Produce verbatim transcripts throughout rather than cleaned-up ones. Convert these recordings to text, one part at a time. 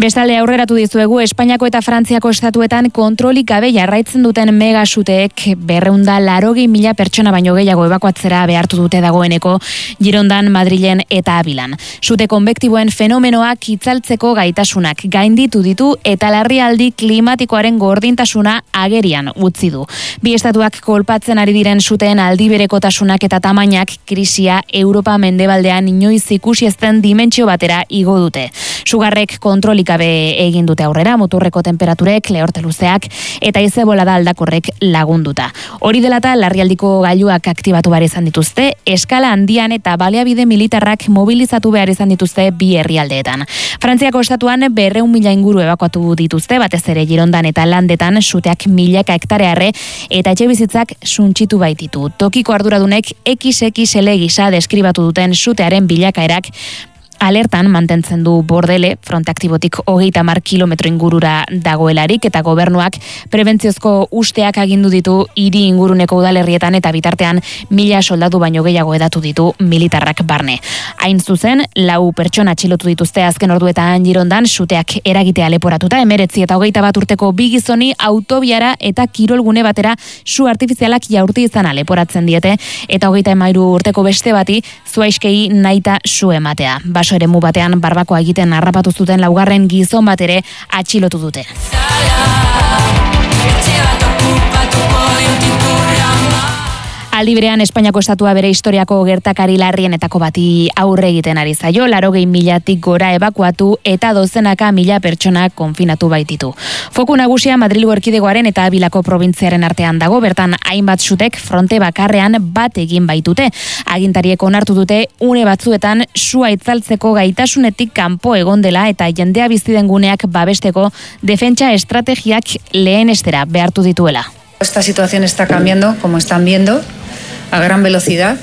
Bestalde aurreratu dizuegu Espainiako eta Frantziako estatuetan kontrolik gabe jarraitzen duten megasuteek berreunda larogei mila pertsona baino gehiago ebakuatzera behartu dute dagoeneko Girondan, Madrilen eta Abilan. Sute konbektiboen fenomenoak itzaltzeko gaitasunak gainditu ditu eta larrialdi klimatikoaren gordintasuna agerian utzi du. Bi estatuak kolpatzen ari diren suteen aldiberekotasunak eta tamainak krisia Europa mendebaldean inoiz ikusi ez den dimentsio batera igo dute. Sugarrek kontrolik gabe egin dute aurrera, muturreko temperaturek, lehorte luzeak eta haize bolada aldakorrek lagunduta. Hori dela eta larrialdiko gailuak aktibatu behar izan dituzte, eskala handian eta baliabide militarrak mobilizatu behar izan dituzte bi herrialdeetan. Frantziako estatuan berreun mila inguru ebakuatu dituzte, batez ere Girondan eta Landetan suteak milaka hektarearre eta etxe bizitzak suntsitu baititu. Tokiko arduradunek X X L gisa deskribatu duten sutearen bilakaerak alertan mantentzen du Bordele, fronte aktibotik hogeita hamar kilometro ingurura dagoelarik eta gobernuak prebentziozko usteak agindu ditu hiri inguruneko udalerrietan eta bitartean mila soldadu baino gehiago edatu ditu militarrak barne. Hain zuzen, lau pertsona atxilotu dituzte azken orduetan Girondan suteak eragitea leporatuta, emeretzi eta hogeita bat urteko bi gizoni autobiara eta kirolgune batera su artifizialak jaurti izana leporatzen diete eta hogeita hamairu urteko beste bati zuaiskei nahita su ematea. Baso eremu batean barbakoa egiten harrapatu zuten laugarren gizon bat ere atxilotu dute. Aldi berean Espainiako estatua bere historiako gertakari larrienetako bati aurre egiten ari zaio, laurogei milatik gora ebakuatu eta dozenaka mila pertsona konfinatu baititu. Foku nagusia Madrilgo erkidegoaren eta Abilako probintziaren artean dago, bertan hainbat sutek fronte bakarrean bat egin baitute. Agintariek onartu dute une batzuetan sua itzaltzeko gaitasunetik kanpo egon dela eta jendea bizi den guneak babesteko defentsa estrategiak lehenestera behartu dituela. Esta situación está cambiando, como están viendo, a gran velocidad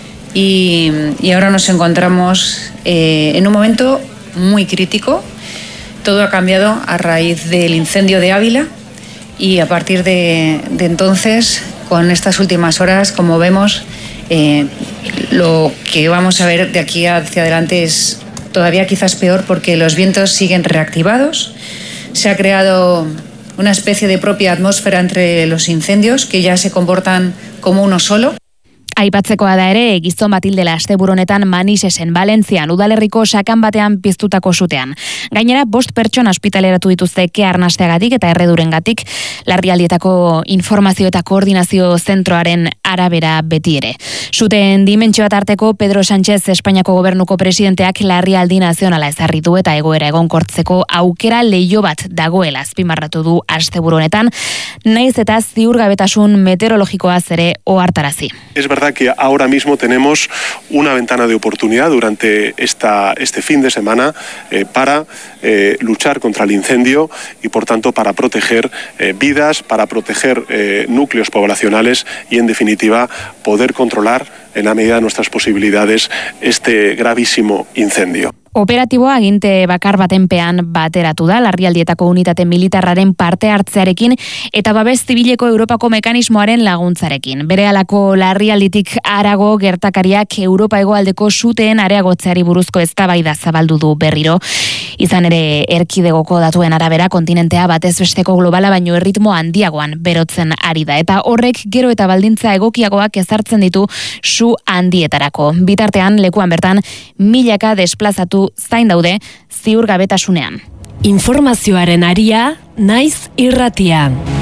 y, y ahora nos encontramos eh, en un momento muy crítico. Todo ha cambiado a raíz del incendio de Ávila y a partir de, de entonces, con estas últimas horas, como vemos, eh, lo que vamos a ver de aquí hacia adelante es todavía quizás peor porque los vientos siguen reactivados. Se ha creado una especie de propia atmósfera entre los incendios que ya se comportan como uno solo. Aipatzekoa da ere, gizon bat hildela asteburu honetan Manisesen, Valentzian, udalerriko sakan batean piztutako sutean. Gainera, bost pertsona ospitaleratu dituzte ke arnasteagatik eta erredurengatik, larrialdietako informazio eta koordinazio zentroaren arabera beti ere. Suteen dimentsioa tarteko Pedro Sánchez Espainiako gobernuko presidenteak larrialdi nazionala ezarri du eta egoera egonkortzeko aukera leiho bat dagoela azpimarratu du asteburu honetan, naiz eta ziurgabetasun meteorologikoaz ere ohartarazi. Es verdad que ahora mismo tenemos una ventana de oportunidad durante esta, este fin de semana eh, para eh, luchar contra el incendio y por tanto para proteger eh, vidas, para proteger eh, núcleos poblacionales y en definitiva poder controlar en la medida de nuestras posibilidades este gravísimo incendio. Operatiboa aginte bakar batenpean bateratu da, larrialdietako unitate militarraren parte hartzearekin eta babes zibileko Europako mekanismoaren laguntzarekin. Berehalako larrialditik harago gertakariak Europa hegoaldeko suteen areagotzeari buruzko eztabaida zabaldu du berriro. Izan ere erkidegoko datuen arabera kontinentea batez besteko globala baino erritmo handiagoan berotzen ari da eta horrek gero eta baldintza egokiagoak ezartzen ditu su handietarako. Bitartean lekuan bertan milaka desplazatu zain daude ziurgabetasunean. Informazioaren aria, naiz irratia.